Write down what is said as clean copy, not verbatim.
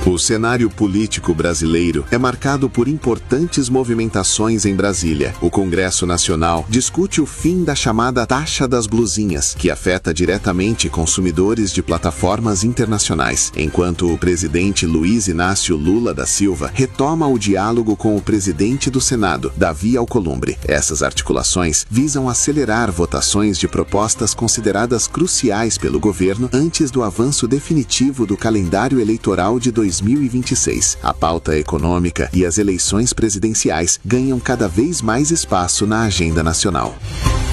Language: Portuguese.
O cenário político brasileiro é marcado por importantes movimentações em Brasília. O Congresso Nacional discute o fim da chamada taxa das blusinhas, que afeta diretamente consumidores de plataformas internacionais, enquanto o presidente Luiz Inácio Lula da Silva retoma o diálogo com o presidente do Senado, Davi Alcolumbre. Essas articulações visam acelerar votações de propostas consideradas cruciais pelo governo antes do avanço definitivo do calendário eleitoral de 2026. A pauta econômica e as eleições presidenciais ganham cada vez mais espaço na agenda nacional.